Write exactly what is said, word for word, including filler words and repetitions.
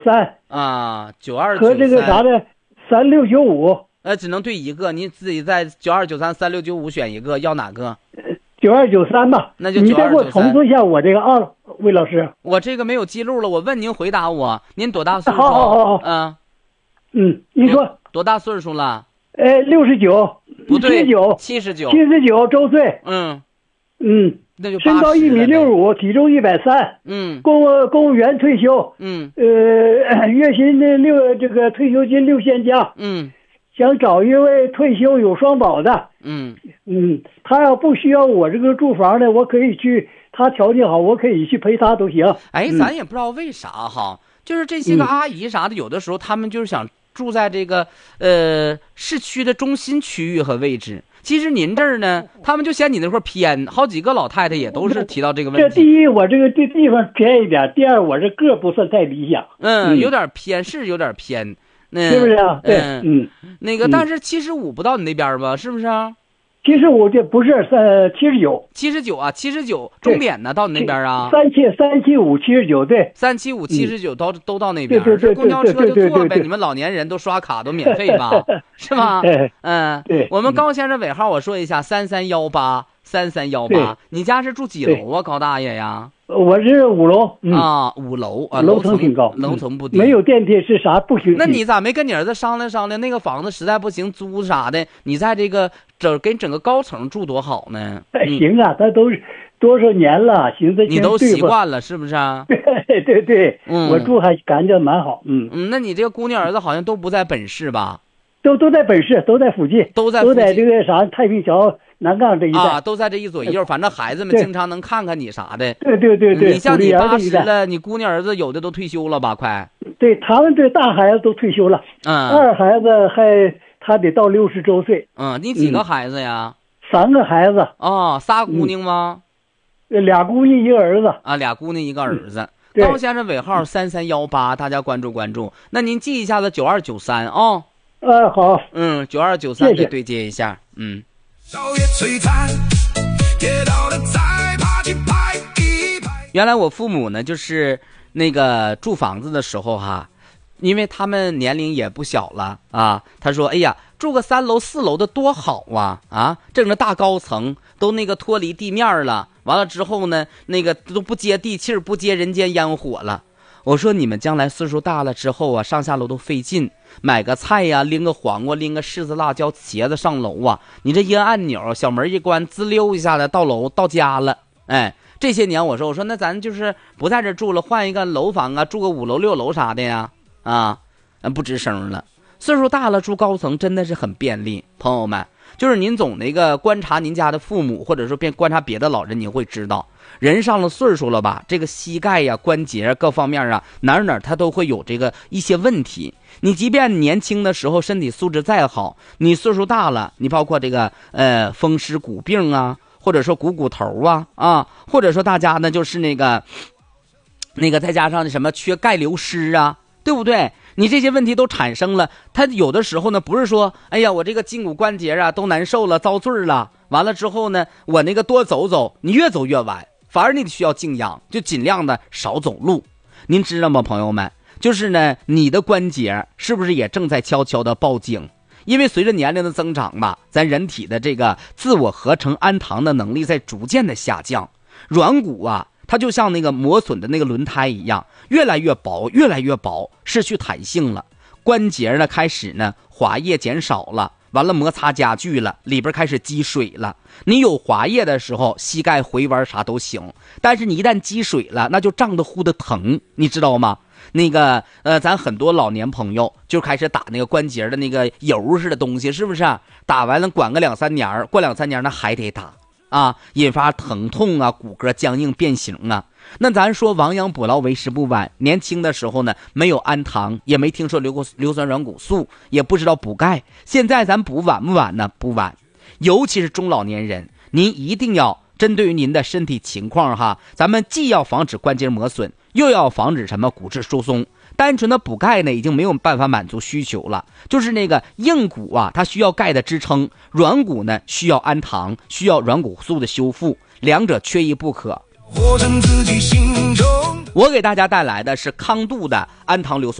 三啊，九二九三和这个啥的三六九五。 呃，只能对一个，你自己在九二九三三六九五选一个，要哪个？ 九二九三吧。 那就你再给我重复一下我这个啊，魏老师。 我这个没有记录了，我问您回答我，您多大岁数？ 好好好好。 嗯嗯，你说多大岁数了？ 呃，六十九。 不对， 七十九。 七十九。 七十九周岁。 嗯嗯。 那就身高一米六五，体重一百三。 嗯。 公公务员退休。 嗯。 呃，月薪的六这个退休金六千加。 嗯。 想找一位退休有双保的。 嗯嗯，他要不需要我这个住房呢，我可以去，他条件好，我可以去陪他都行。 哎，咱也不知道为啥哈，就是这些个阿姨啥的，有的时候他们就是想住在这个呃市区的中心区域和位置。其实您这儿呢，他们就嫌你那块偏，好几个老太太也都是提到这个问题。 这第一，我这个地地方偏一点；第二，我这个不算太理想。 嗯，有点偏，是有点偏。嗯、 是不是啊？对， 嗯，那个，但是七十五不到你那边吧？是不是啊？ 七十五这不是呃七十九， 七十九啊，七十九终点呢，到你那边啊？ 三七三七五七十九，对， 三七五七十九都都到那边。 对对对， 公交车就坐呗，你们老年人都刷卡都免费吧？是吧？嗯， 对。 我们高先生尾号我说一下，三三幺八三三幺八。你家是住几楼啊，高大爷呀？ 我是五楼。嗯、 啊，五楼啊， 楼层挺高， 楼层不低， 没有电梯是啥不行。 那你咋没跟你儿子商量商量？那个房子实在不行租啥的，你在这个整给你整个高层住多好呢？ 哎，行啊，他都多少年了，行这你都习惯了是不是啊？ 对对对， 嗯， 我住还感觉蛮好。嗯嗯，那你这个姑娘儿子好像都不在本市吧？ 都都在本市，都在附近， 都在都在这个啥太平桥。南杠这一带啊，都在这一左一右，反正孩子们经常能看看你啥的。 对对对对， 你像你八十了，你姑娘儿子有的都退休了吧？快。 对，他们这大孩子都退休了， 嗯， 二孩子还他得到六十周岁。 嗯，你几个孩子呀？ 嗯、三个孩子。 哦，仨姑娘吗？ 嗯、俩姑娘一个儿子。 啊，俩姑娘一个儿子。 嗯、 高先生尾号三三幺八，大家关注关注。那您记一下子九二九三啊。 呃，好。 嗯，九二九三给对接一下。嗯。原来我父母呢，就是那个住房子的时候哈，因为他们年龄也不小了啊。他说：“哎呀，住个三楼四楼的多好啊！啊，整个大高层都那个脱离地面了，完了之后呢，那个都不接地气儿，不接人间烟火了。”我说你们将来岁数大了之后啊，上下楼都费劲，买个菜呀，拎个黄瓜，拎个柿子、辣椒、茄子上楼啊，你这一按按钮，小门一关，滋溜一下的到楼到家了。哎，这些年我说我说那咱就是不在这住了，换一个楼房啊，住个五楼六楼啥的呀，啊，不吱声了。岁数大了住高层真的是很便利，朋友们，就是您总那个观察您家的父母，或者说别观察别的老人，你会知道。人上了岁数了吧，这个膝盖呀、关节各方面啊，哪哪他都会有这个一些问题。你即便年轻的时候身体素质再好，你岁数大了，你包括这个呃风湿骨病啊，或者说股骨头啊啊，或者说大家呢就是那个那个再加上什么缺钙流失啊，对不对？你这些问题都产生了，他有的时候呢不是说哎呀我这个筋骨关节啊都难受了遭罪了，完了之后呢我那个多走走，你越走越晚。反而你需要静养，就尽量的少走路。您知道吗，朋友们？就是呢，你的关节是不是也正在悄悄的报警？因为随着年龄的增长吧，咱人体的这个自我合成氨糖的能力在逐渐的下降。软骨啊，它就像那个磨损的那个轮胎一样，越来越薄，越来越薄，失去弹性了。关节呢，开始呢滑液减少了。完了摩擦加剧了，里边开始积水了。你有滑液的时候，膝盖回弯啥都行，但是你一旦积水了，那就胀得乎的疼，你知道吗？那个呃，咱很多老年朋友就开始打那个关节的那个油似的东西，是不是？打完了管个两三年，过两三年那还得打啊，引发疼痛啊，骨骼僵硬变形啊。那咱说亡羊补牢为时不晚，年轻的时候呢没有氨糖，也没听说硫硫酸软骨素，也不知道补钙，现在咱补晚不晚呢？不晚。尤其是中老年人，您一定要针对于您的身体情况哈，咱们既要防止关节磨损，又要防止什么骨质疏松。单纯的补钙呢已经没有办法满足需求了，就是那个硬骨啊它需要钙的支撑，软骨呢需要氨糖，需要软骨素的修复，两者缺一不可。活成自己心中的我给大家带来的是康度的氨糖硫酸